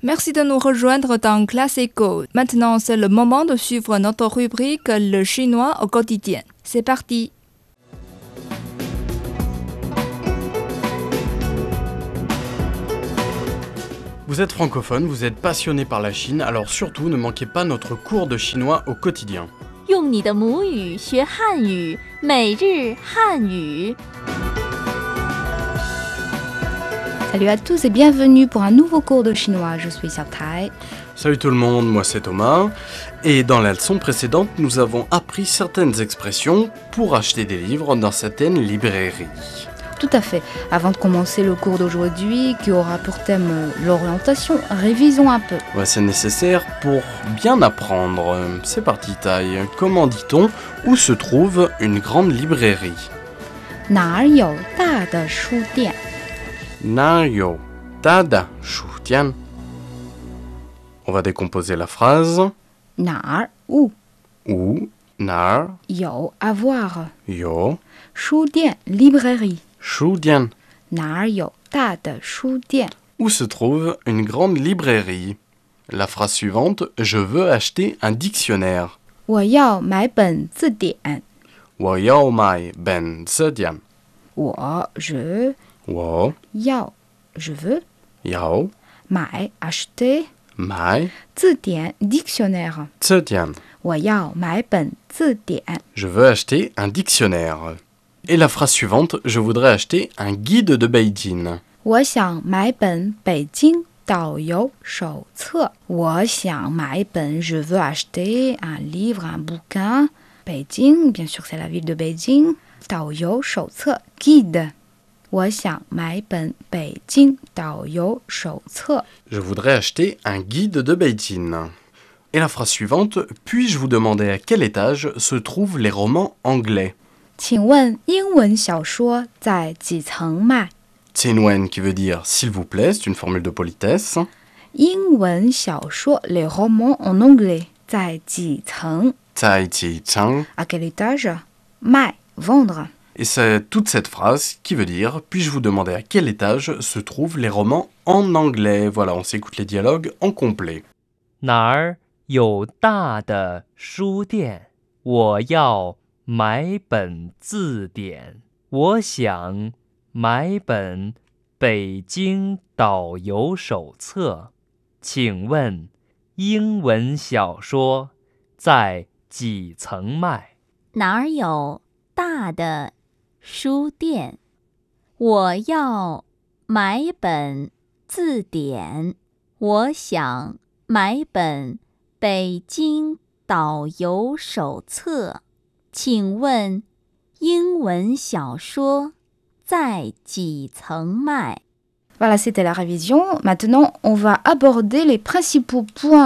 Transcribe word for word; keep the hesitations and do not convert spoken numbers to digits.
Merci de nous rejoindre dans Classe Éco. Maintenant, c'est le moment de suivre notre rubrique Le chinois au quotidien. C'est parti. Vous êtes francophone, vous êtes passionné par la Chine, alors surtout ne manquez pas notre cours de chinois au quotidien. 用你的母语学汉语，每日汉语。 Salut à tous et bienvenue pour un nouveau cours de chinois. Je suis Xiao Tai. Salut tout le monde, moi c'est Thomas. Et dans la leçon précédente, nous avons appris certaines expressions pour acheter des livres dans certaines librairies. Tout à fait. Avant de commencer le cours d'aujourd'hui, qui aura pour thème l'orientation, révisons un peu. Ouais, c'est nécessaire pour bien apprendre. C'est parti, Tai. Comment dit-on où se trouve une grande librairie? 哪儿有大的书店？ 哪有大的书店? On va décomposer la phrase. 哪儿 où Où, 哪儿有 avoir 有书店 librairie 书店哪儿有大的书店 Où se trouve une grande librairie? La phrase suivante, je veux acheter un dictionnaire. 我要买本字典。 我要买本字典。 我 je 我要 je veux 要买 acheter 买字典 dictionnaire 字典。 我要买本字典。 Je veux acheter un dictionnaire. Et la phrase suivante, je voudrais acheter un guide de Beijing. 我想买本北京导游手册。我想买本 je veux acheter un livre, un bouquin. Beijing, bien sûr c'est la ville de Beijing. 导游手册 guide. 我想买本北京导游手册。 Je voudrais acheter un guide de Beijing. Et la phrase suivante, puis-je vous demander à quel étage se trouvent les romans anglais? 请问英文小说在几层卖？ Tianwen qui veut dire s'il vous plaît, c'est une formule de politesse. 英文小说 les romans en anglais 在几层 Zai Ji Chang. À quel étage 卖 vendre. Et c'est toute cette phrase qui veut dire puis-je vous demander à quel étage se trouvent les romans en anglais? Voilà, on s'écoute les dialogues en complet. 哪儿有大的书店？我要买本字典。我想买本北京导游手册。请问英文小说在几层卖？ 哪儿有大的书店？我要买本字典。我想买本北京导游手册。请问英文小说在几层卖？ Voilà, c'était la révision. Maintenant, on va aborder les principaux points